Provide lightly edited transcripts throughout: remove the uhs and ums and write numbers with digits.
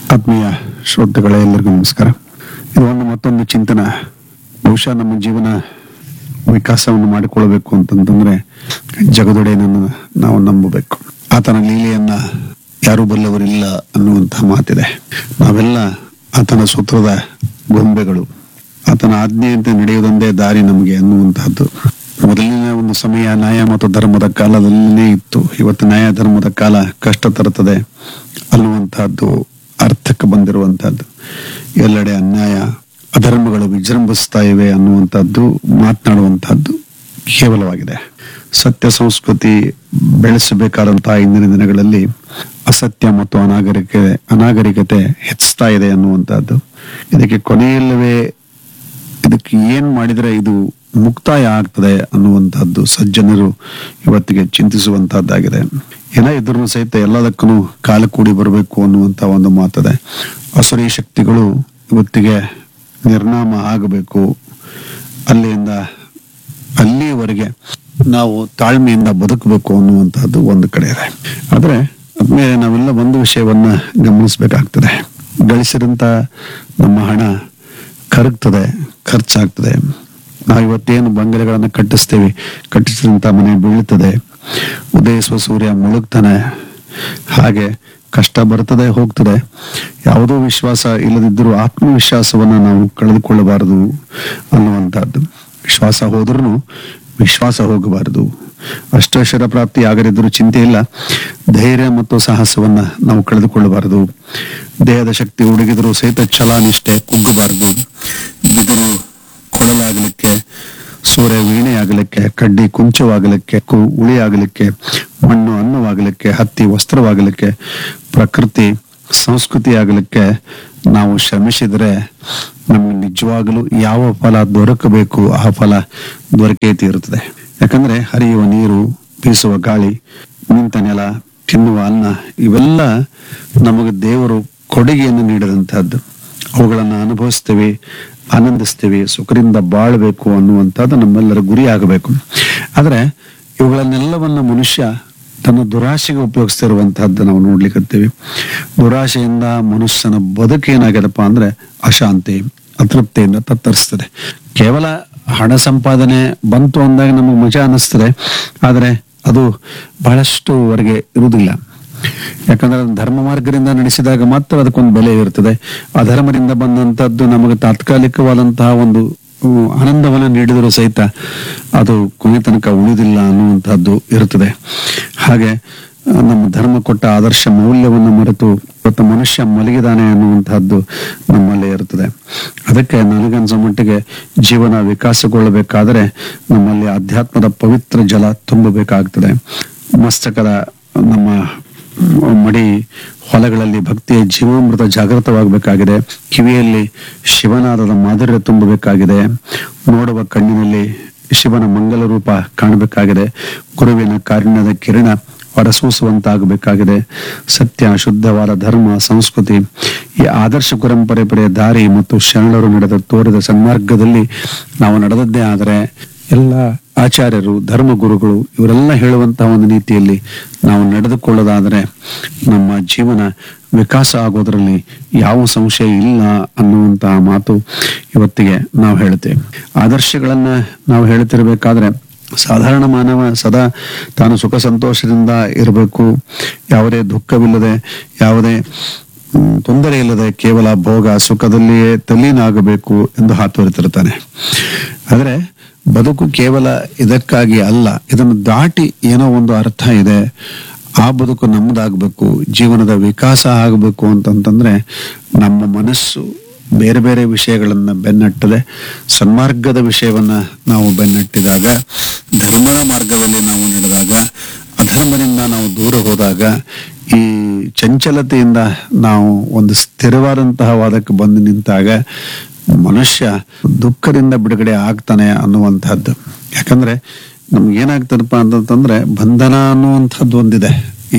ಆತ್ಮೀಯ ಶ್ರೋತೃಗಳೇ, ಎಲ್ಲರಿಗೂ ನಮಸ್ಕಾರ. ಇದು ಮತ್ತೊಂದು ಚಿಂತನ. ಬಹುಶಃ ನಮ್ಮ ಜೀವನ ವಿಕಾಸವನ್ನು ಮಾಡಿಕೊಳ್ಳಬೇಕು ಅಂತಂದ್ರೆ ಜಗದೊಡೆಯನನ್ನು ನಾವು ನಂಬಬೇಕು. ಆತನ ಲೀಲೆಯನ್ನ ಯಾರೂ ಬಲ್ಲವರಿಲ್ಲ ಅನ್ನುವಂತಹ ಮಾತಿದೆ. ನಾವೆಲ್ಲ ಆತನ ಸೂತ್ರದ ಗೊಂಬೆಗಳು. ಆತನ ಆಜ್ಞೆಯಂತೆ ನಡೆಯುವುದೊಂದೇ ದಾರಿ ನಮಗೆ ಅನ್ನುವಂತಹದ್ದು ಮೊದಲಿನ ಒಂದು ಸಮಯ ನ್ಯಾಯ ಮತ್ತು ಧರ್ಮದ ಕಾಲದಲ್ಲೇ ಇತ್ತು. ಇವತ್ತು ನ್ಯಾಯ ಧರ್ಮದ ಕಾಲ ಕಷ್ಟ ತರುತ್ತದೆ ಅನ್ನುವಂತಹದ್ದು ಅರ್ಥಕ್ಕೆ ಬಂದಿರುವಂತಹದ್ದು. ಎಲ್ಲೆಡೆ ಅನ್ಯಾಯ ಅಧರ್ಮಗಳು ವಿಜೃಂಭಿಸ್ತಾ ಇವೆ ಅನ್ನುವಂಥದ್ದು ಮಾತನಾಡುವಂತಹದ್ದು ಕೇವಲವಾಗಿದೆ. ಸತ್ಯ ಸಂಸ್ಕೃತಿ ಬೆಳೆಸಬೇಕಾದಂತಹ ಇಂದಿನ ದಿನಗಳಲ್ಲಿ ಅಸತ್ಯ ಮತ್ತು ಅನಾಗರಿಕತೆ ಹೆಚ್ಚುತ್ತಾ ಇದೆ ಅನ್ನುವಂಥದ್ದು. ಇದಕ್ಕೆ ಕೊನೆಯಲ್ಲವೇ ಇದಕ್ಕೆ ಏನ್ ಮಾಡಿದ್ರೆ ಇದು ಮುಕ್ತಾಯ ಆಗ್ತದೆ ಅನ್ನುವಂಥದ್ದು ಸಜ್ಜನರು ಇವತ್ತಿಗೆ ಚಿಂತಿಸುವಂತಹದ್ದಾಗಿದೆ. ಏನ ಇದ್ರೂ ಸಹಿತ ಎಲ್ಲದಕ್ಕೂ ಕಾಲ ಕೂಡಿ ಬರಬೇಕು ಅನ್ನುವಂತ ಒಂದು ಮಾತದೆ. ಅಸುರಿ ಶಕ್ತಿಗಳು ಇವತ್ತಿಗೆ ನಿರ್ನಾಮ ಆಗಬೇಕು. ಅಲ್ಲಿಯವರೆಗೆ ನಾವು ತಾಳ್ಮೆಯಿಂದ ಬದುಕಬೇಕು ಅನ್ನುವಂತಹದ್ದು ಒಂದು ಕಡೆ ಇದೆ. ಆದ್ರೆ ಅದ್ಮೇಲೆ ನಾವೆಲ್ಲ ಒಂದು ವಿಷಯವನ್ನ ಗಮನಿಸಬೇಕಾಗ್ತದೆ. ಗಳಿಸಿದಂತ ನಮ್ಮ ಹಣ ಕರಗ್ತದೆ, ಖರ್ಚಾಗ್ತದೆ. ನಾವು ಇವತ್ತೇನು ಬಂಗಲೆಗಳನ್ನ ಕಟ್ಟಿಸಿದಂತ ಮನೆ ಬೀಳುತ್ತದೆ, ಉದಯಿಸುವ ಸೂರ್ಯ ಮುಳುಗ್ತಾನೆ. ಹಾಗೆ ಕಷ್ಟ ಬರ್ತದೆ, ಹೋಗ್ತದೆ. ಯಾವುದೋ ವಿಶ್ವಾಸ ಇಲ್ಲದಿದ್ದರೂ ಆತ್ಮವಿಶ್ವಾಸವನ್ನ ನಾವು ಕಳೆದುಕೊಳ್ಳಬಾರದು ಅನ್ನುವಂಥದ್ದು. ವಿಶ್ವಾಸ ಹೋದ್ರೂ ವಿಶ್ವಾಸ ಹೋಗಬಾರದು. ಅಷ್ಟೈಶ್ವರ್ಯ ಪ್ರಾಪ್ತಿ ಆಗದಿದ್ದರೂ ಚಿಂತೆ ಇಲ್ಲ, ಧೈರ್ಯ ಮತ್ತು ಸಾಹಸವನ್ನ ನಾವು ಕಳೆದುಕೊಳ್ಳಬಾರದು. ದೇಹದ ಶಕ್ತಿ ಹುಡುಗಿದರೂ ಸಹಿತ ಛಲ ನಿಷ್ಠೆ ಕುಗ್ಗಬಾರದು. ಬಿದಿರು ಕೊಡಲಾಗಲಿಕ್ಕೆ, ಸೂರ್ಯ ವೀಣೆ ಆಗಲಿಕ್ಕೆ, ಕಡ್ಡಿ ಕುಂಚವಾಗಲಿಕ್ಕೆ, ಉಳಿ ಆಗಲಿಕ್ಕೆ, ಮಣ್ಣು ಅನ್ನವಾಗಲಿಕ್ಕೆ, ಹತ್ತಿ ವಸ್ತ್ರವಾಗಲಿಕ್ಕೆ, ಪ್ರಕೃತಿ ಸಂಸ್ಕೃತಿ ಆಗಲಿಕ್ಕೆ ನಾವು ಶ್ರಮಿಸಿದರೆ ನಮ್ಗೆ ನಿಜವಾಗಲೂ ಯಾವ ಫಲ ದೊರಕಬೇಕು ಆ ಫಲ ದೊರಕೇ ತೀರುತ್ತದೆ. ಯಾಕಂದ್ರೆ ಹರಿಯುವ ನೀರು, ಬೀಸುವ ಗಾಳಿ, ನಿಂತ ನೆಲ, ತಿನ್ನುವ ಅನ್ನ ಇವೆಲ್ಲ ನಮಗೆ ದೇವರು ಕೊಡುಗೆಯನ್ನು ನೀಡಿದಂತಹದ್ದು. ಅವುಗಳನ್ನ ಅನುಭವಿಸ್ತೇವೆ, ಆನಂದಿಸ್ತೇವೆ, ಸುಖದಿಂದ ಬಾಳಬೇಕು ಅನ್ನುವಂಥದ್ದು ನಮ್ಮೆಲ್ಲರ ಗುರಿ ಆಗಬೇಕು. ಆದ್ರೆ ಇವುಗಳನ್ನೆಲ್ಲವನ್ನ ಮನುಷ್ಯ ತನ್ನ ದುರಾಶೆಗೆ ಉಪಯೋಗಿಸ್ತಿರುವಂತಹದ್ದು ನಾವು ನೋಡ್ಲಿಕ್ಕತ್ತೀವಿ. ದುರಾಶೆಯಿಂದ ಮನುಷ್ಯನ ಬದುಕೇನಾಗ್ಯದಪ್ಪ ಅಂದ್ರೆ ಅಶಾಂತಿ, ಅತೃಪ್ತಿಯಿಂದ ತತ್ತರಿಸ್ತದೆ. ಕೇವಲ ಹಣ ಸಂಪಾದನೆ ಬಂತು ಅಂದಾಗ ನಮಗೆ ಮಜಾ ಅನ್ನಿಸ್ತದೆ, ಆದ್ರೆ ಅದು ಬಹಳಷ್ಟುವರೆಗೆ ಇರುವುದಿಲ್ಲ. ಯಾಕಂದ್ರೆ ಧರ್ಮ ಮಾರ್ಗದಿಂದ ನಡೆಸಿದಾಗ ಮಾತ್ರ ಅದಕ್ಕೊಂದು ಬೆಲೆ ಇರ್ತದೆ. ಅಧರ್ಮದಿಂದ ಬಂದಂತದ್ದು ನಮಗೆ ತಾತ್ಕಾಲಿಕವಾದಂತಹ ಒಂದು ಆನಂದವನ್ನ ನೀಡಿದರೂ ಸಹಿತ ಅದು ಕೊನೆ ತನಕ ಉಳಿದಿಲ್ಲ ಅನ್ನುವಂತಹದ್ದು ಇರುತ್ತದೆ. ಹಾಗೆ ನಮ್ಮ ಧರ್ಮ ಕೊಟ್ಟ ಆದರ್ಶ ಮೌಲ್ಯವನ್ನು ಮರೆತು ಇವತ್ತು ಮನುಷ್ಯ ಮಲಗಿದಾನೆ ಅನ್ನುವಂತಹದ್ದು ನಮ್ಮಲ್ಲೇ ಇರುತ್ತದೆ. ಅದಕ್ಕೆ ನನಗನ್ಸೋ ಮಟ್ಟಿಗೆ ಜೀವನ ವಿಕಾಸಗೊಳ್ಳಬೇಕಾದರೆ ನಮ್ಮಲ್ಲಿ ಅಧ್ಯಾತ್ಮದ ಪವಿತ್ರ ಜಲ ತುಂಬಬೇಕಾಗ್ತದೆ. ಮಸ್ತಕದ ನಮ್ಮ ಮಡಿ ಹೊಲಗಳಲ್ಲಿ ಭಕ್ತಿಯ ಜೀವಾಮೃತ ಜಾಗೃತವಾಗಬೇಕಾಗಿದೆ. ಕಿವಿಯಲ್ಲಿ ಶಿವನಾದದ ಮಾಧುರ್ಯ ತುಂಬಬೇಕಾಗಿದೆ. ನೋಡುವ ಕಣ್ಣಿನಲ್ಲಿ ಶಿವನ ಮಂಗಲ ರೂಪ ಕಾಣಬೇಕಾಗಿದೆ. ಗುರುವಿನ ಕಾರುಣ್ಯದ ಕಿರಣ ಹೊರಸೂಸುವಂತಾಗಬೇಕಾಗಿದೆ. ಸತ್ಯ, ಶುದ್ಧವಾದ ಧರ್ಮ, ಸಂಸ್ಕೃತಿ, ಈ ಆದರ್ಶ ಪರಂಪರೆಯ ದಾರಿ ಮತ್ತು ಶರಣರು ತೋರಿದ ಸನ್ಮಾರ್ಗದಲ್ಲಿ ನಾವು ನಡೆದದ್ದೇ ಆದರೆ ಎಲ್ಲ ಆಚಾರ್ಯರು, ಧರ್ಮಗುರುಗಳು ಇವರೆಲ್ಲ ಹೇಳುವಂತಹ ಒಂದು ನೀತಿಯಲ್ಲಿ ನಾವು ನಡೆದುಕೊಳ್ಳೋದಾದರೆ ನಮ್ಮ ಜೀವನ ವಿಕಾಸ ಆಗೋದ್ರಲ್ಲಿ ಯಾವ ಸಂಶಯ ಇಲ್ಲ ಅನ್ನುವಂತಹ ಮಾತು ಇವತ್ತಿಗೆ ನಾವು ಹೇಳ್ತೇವೆ. ಆದರ್ಶಗಳನ್ನ ನಾವು ಹೇಳ್ತಿರ್ಬೇಕಾದ್ರೆ ಸಾಧಾರಣ ಮಾನವ ಸದಾ ತಾನು ಸುಖ ಸಂತೋಷದಿಂದ ಇರಬೇಕು, ಯಾವುದೇ ದುಃಖವಿಲ್ಲದೆ, ಯಾವುದೇ ತೊಂದರೆ ಇಲ್ಲದೆ ಕೇವಲ ಭೋಗ ಸುಖದಲ್ಲಿಯೇ ತಲ್ಲೀನಾಗಬೇಕು ಎಂದು ಹಾತೊರೆತಿರ್ತಾನೆ. ಆದರೆ ಬದುಕು ಕೇವಲ ಇದಕ್ಕಾಗಿ ಅಲ್ಲ, ಇದನ್ನು ದಾಟಿ ಏನೋ ಒಂದು ಅರ್ಥ ಇದೆ. ಆ ಬದುಕು ನಮ್ಮದಾಗಬೇಕು, ಜೀವನದ ವಿಕಾಸ ಆಗಬೇಕು ಅಂತಂತಂದ್ರೆ ನಮ್ಮ ಮನಸ್ಸು ಬೇರೆ ಬೇರೆ ವಿಷಯಗಳನ್ನ ಬೆನ್ನಟ್ಟದೆ ಸನ್ಮಾರ್ಗದ ವಿಷಯವನ್ನ ನಾವು ಬೆನ್ನಟ್ಟಿದಾಗ, ಧರ್ಮದ ಮಾರ್ಗದಲ್ಲಿ ನಾವು ನಡೆದಾಗ, ಅಧರ್ಮದಿಂದ ನಾವು ದೂರ ಹೋದಾಗ, ಈ ಚಂಚಲತೆಯಿಂದ ನಾವು ಒಂದು ಸ್ಥಿರವಾದಂತಹ ವಾದಕ್ಕೆ ಬಂದು ನಿಂತಾಗ ಮನುಷ್ಯ ದುಃಖದಿಂದ ಬಿಡುಗಡೆ ಆಗ್ತಾನೆ ಅನ್ನುವಂಥದ್ದು. ಯಾಕಂದ್ರೆ ನಮ್ಗೆ ಏನಾಗ್ತದಪ್ಪ ಅಂತಂದ್ರೆ ಬಂಧನ ಅನ್ನುವಂಥದ್ದು ಒಂದಿದೆ.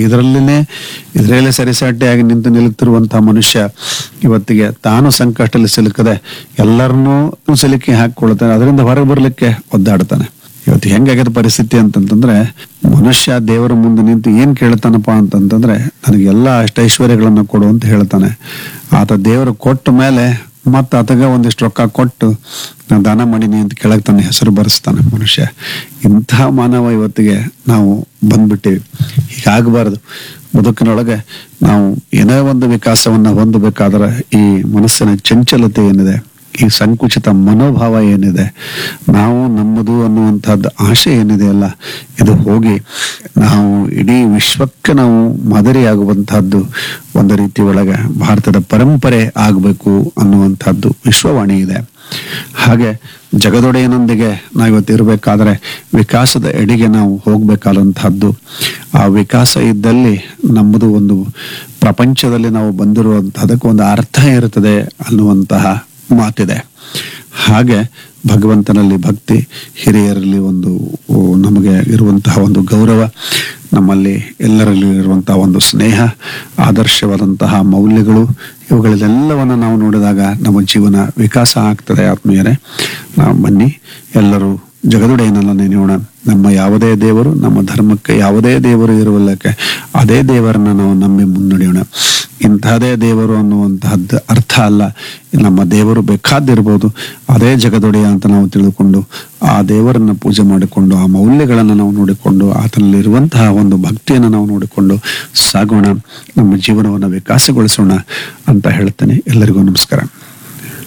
ಇದರಲ್ಲೇ ಸರಿಸಾಟಿಯಾಗಿ ನಿಂತು ನಿಲ್ಲುತ್ತಿರುವಂತಹ ಮನುಷ್ಯ ಇವತ್ತಿಗೆ ತಾನು ಸಂಕಷ್ಟದಲ್ಲಿ ಸಿಲುಕದೆ ಎಲ್ಲರನ್ನೂ ಸಿಲುಕಿ ಹಾಕಿಕೊಳ್ತಾನೆ. ಅದರಿಂದ ಹೊರಗೆ ಬರ್ಲಿಕ್ಕೆ ಒದ್ದಾಡ್ತಾನೆ. ಇವತ್ತು ಹೆಂಗಾಗ್ಯದ ಪರಿಸ್ಥಿತಿ ಅಂತಂತಂದ್ರೆ, ಮನುಷ್ಯ ದೇವರ ಮುಂದೆ ನಿಂತು ಏನ್ ಕೇಳ್ತಾನಪ್ಪ ಅಂತಂತಂದ್ರೆ, ನನಗೆಲ್ಲ ಅಷ್ಟೈಶ್ವರ್ಯಗಳನ್ನ ಕೊಡು ಅಂತ ಹೇಳ್ತಾನೆ. ಆತ ದೇವರು ಕೊಟ್ಟ ಮೇಲೆ ಮತ್ತ ಆತಗ ಒಂದಿಷ್ಟು ರೊಕ್ಕ ಕೊಟ್ಟು ನಾನು ದಾನ ಮಾಡೀನಿ ಅಂತ ಕೆಳಗೆ ತನ್ನ ಹೆಸರು ಬರೆಸ್ತಾನೆ ಮನುಷ್ಯ. ಇಂತಹ ಮಾನವ ಇವತ್ತಿಗೆ ನಾವು ಬಂದ್ಬಿಟ್ಟಿವಿ. ಹೀಗಾಗಬಾರದು. ಬದುಕಿನೊಳಗೆ ನಾವು ಏನೇ ಒಂದು ವಿಕಾಸವನ್ನ ಹೊಂದಬೇಕಾದ್ರೆ ಈ ಮನಸ್ಸಿನ ಚಂಚಲತೆ ಏನಿದೆ, ಈ ಸಂಕುಚಿತ ಮನೋಭಾವ ಏನಿದೆ, ನಾವು ನಮ್ಮದು ಅನ್ನುವಂಥದ್ದು ಆಶೆ ಏನಿದೆಯಲ್ಲ, ಇದು ಹೋಗಿ ನಾವು ಇಡೀ ವಿಶ್ವಕ್ಕೆ ನಾವು ಮಾದರಿಯಾಗುವಂತಹದ್ದು ಒಂದು ರೀತಿ ಒಳಗೆ ಭಾರತದ ಪರಂಪರೆ ಆಗಬೇಕು ಅನ್ನುವಂಥದ್ದು ವಿಶ್ವವಾಣಿ ಇದೆ. ಹಾಗೆ ಜಗದೊಡೆಯನೊಂದಿಗೆ ನಾವಿವತ್ತು ಇರಬೇಕಾದ್ರೆ ವಿಕಾಸದ ಎಡೆಗೆ ನಾವು ಹೋಗ್ಬೇಕಾದಂತಹದ್ದು. ಆ ವಿಕಾಸ ಇದ್ದಲ್ಲಿ ನಮ್ಮದು ಒಂದು ಪ್ರಪಂಚದಲ್ಲಿ ನಾವು ಬಂದಿರುವಂತಹದಕ್ಕೆ ಒಂದು ಅರ್ಥ ಇರುತ್ತದೆ ಅನ್ನುವಂತಹ ಮಾತಿದೆ. ಹಾಗೆ ಭಗವಂತನಲ್ಲಿ ಭಕ್ತಿ, ಹಿರಿಯರಲ್ಲಿ ಒಂದು ನಮಗೆ ಇರುವಂತಹ ಒಂದು ಗೌರವ, ನಮ್ಮಲ್ಲಿ ಎಲ್ಲರಲ್ಲಿ ಇರುವಂತಹ ಒಂದು ಸ್ನೇಹ, ಆದರ್ಶವಾದಂತಹ ಮೌಲ್ಯಗಳು, ಇವುಗಳೆಲ್ಲವನ್ನ ನಾವು ನೋಡಿದಾಗ ನಮ್ಮ ಜೀವನ ವಿಕಾಸ ಆಗ್ತದೆ. ಆತ್ಮೀಯರೇ, ನಾವು ಬನ್ನಿ ಎಲ್ಲರೂ ಜಗದೊಡೆಯನನ್ನ ನೆನೆಯೋಣ. ನಮ್ಮ ಯಾವುದೇ ದೇವರು, ನಮ್ಮ ಧರ್ಮಕ್ಕೆ ಯಾವುದೇ ದೇವರು ಇರುವಲ್ಲಕ್ಕೆ ಅದೇ ದೇವರನ್ನ ನಾವು ನಂಬಿ ಮುನ್ನಡೆಯೋಣ. ಇಂತಹದೇ ದೇವರು ಅನ್ನುವಂತಹದ್ದು ಅರ್ಥ ಅಲ್ಲ. ನಮ್ಮ ದೇವರು ಬೇಕಾದಿರ್ಬೋದು, ಅದೇ ಜಗದೊಡೆಯ ಅಂತ ನಾವು ತಿಳಿದುಕೊಂಡು ಆ ದೇವರನ್ನ ಪೂಜೆ ಮಾಡಿಕೊಂಡು ಆ ಮೌಲ್ಯಗಳನ್ನು ನಾವು ನೋಡಿಕೊಂಡು ಆತನಲ್ಲಿರುವಂತಹ ಒಂದು ಭಕ್ತಿಯನ್ನು ನಾವು ನೋಡಿಕೊಂಡು ಸಾಗೋಣ, ನಮ್ಮ ಜೀವನವನ್ನು ವಿಕಾಸಗೊಳಿಸೋಣ ಅಂತ ಹೇಳ್ತೇನೆ. ಎಲ್ಲರಿಗೂ ನಮಸ್ಕಾರ.